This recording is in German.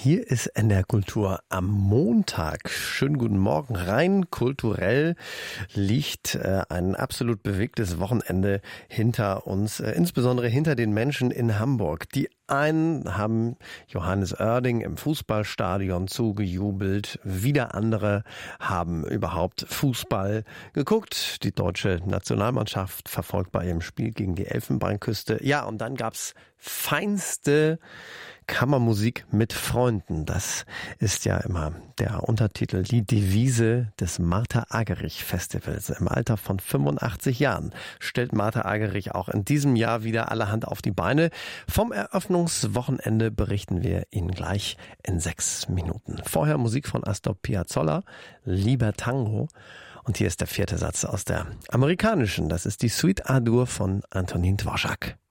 Hier ist NDR Kultur am Montag. Schönen guten Morgen. Rein kulturell liegt ein absolut bewegtes Wochenende hinter uns, insbesondere hinter den Menschen in Hamburg. Die einen haben Johannes Oerding im Fußballstadion zugejubelt, wieder andere haben überhaupt Fußball geguckt. Die deutsche Nationalmannschaft verfolgt bei ihrem Spiel gegen die Elfenbeinküste. Ja, und dann gab's feinste Kammermusik mit Freunden. Das ist ja immer der Untertitel, die Devise des Martha Argerich Festivals. Im Alter von 85 Jahren stellt Martha Argerich auch in diesem Jahr wieder allerhand auf die Beine. Vom Eröffnungswochenende berichten wir Ihnen gleich in 6 Minuten. Vorher Musik von Astor Piazzolla, Lieber Tango. Und hier ist der 4. Satz aus der amerikanischen. Das ist die Suite A-Dur von Antonin Dvorak.